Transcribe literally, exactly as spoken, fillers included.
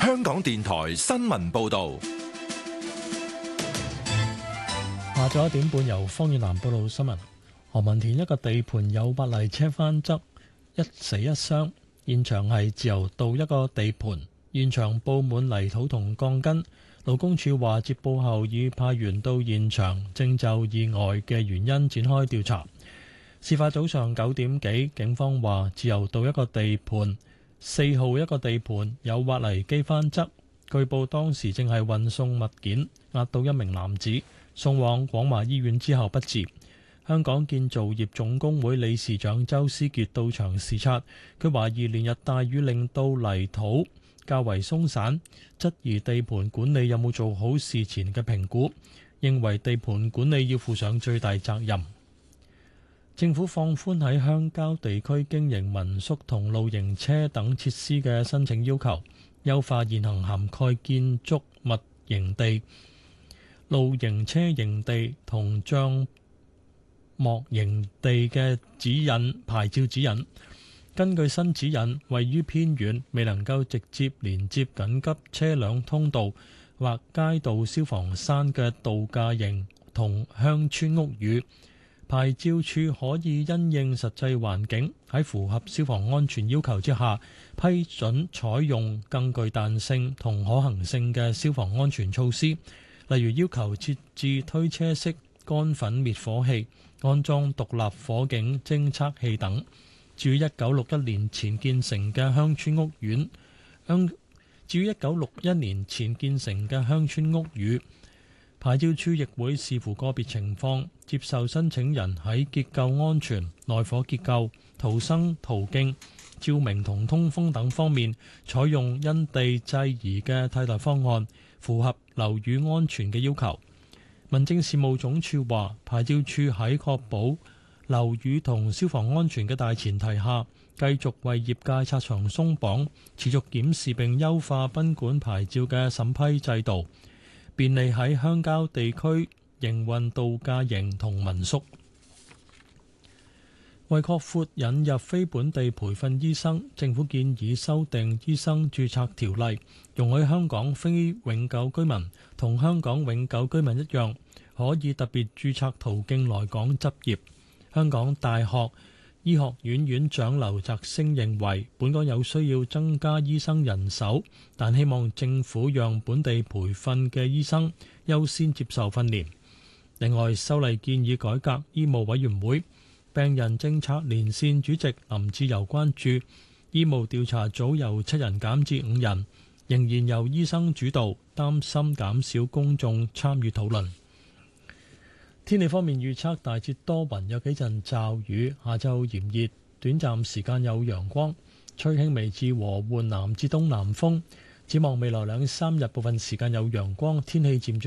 香港電台新聞報道。 下晝一點半，由方遠南報道新聞。何文田一個地盤有白泥車翻側，一死一傷。現場係自由道一個地盤，現場佈滿泥土同鋼筋。勞工處話接報後已派員到現場，正就意外嘅原因展開調查。事發早上九點幾，警方話自由道一個地盤四號一個地盤有挖泥機翻側，據報當時正係運送物件，壓到一名男子，送往廣華醫院之後不治。香港建造業總工會理事長周思傑到場視察，佢懷疑連日大雨令到泥土較為鬆散，質疑地盤管理有冇做好事前嘅評估，認為地盤管理要負上最大責任。政府放寬喺鄉郊地區經營民宿同露營車等設施嘅申請要求，優化現行涵蓋建築物營地、露營車營地同帳幕營地嘅指引牌照指引。根據新指引，位於偏遠未能夠直接連接緊急車輛通道或街道消防山嘅度假營同鄉村屋宇，牌照處可以因應實際環境，喺符合消防安全要求之下，批准採用更具彈性同可行性嘅消防安全措施，例如要求設置推車式乾粉滅火器、安裝獨立火警偵測器等。至於一九六一年前建成嘅鄉村屋苑，鄉至於一九六一年前建成嘅鄉村屋宇，牌照處亦會視乎個別情況，接受申請人喺結構安全、內火結構、逃生途徑、照明同通風等方面採用因地制宜嘅替代方案，符合樓宇安全嘅要求。民政事務總署話，牌照處喺確保樓宇同消防安全嘅大前提下，繼續為業界拆牆鬆綁，持續檢視並優化賓館牌照嘅審批制度，便利喺鄉郊地區營運度假營同民宿。為擴闊引入非本地培訓醫生，政府建議修訂醫生註冊條例，容許香港非永久居民同香港永久居民一樣，可以特別註冊途徑來港執業。香港大學醫學院院長劉澤星認為，本港有需要增加醫生人手，但希望政府讓本地培訓嘅醫生優先接受訓練。另外，修例建議改革醫務委員會，病人政策連線主席林志釉關注醫務調查組由七人減至五人，仍然由醫生主導，擔心減少公眾參與討論。天氣方面預測大致多雲，有幾陣驟雨，下晝炎熱，短暫時間有陽光，吹輕微至和緩南至東南風。展望未來兩三日，部分時間有陽光，天氣漸轉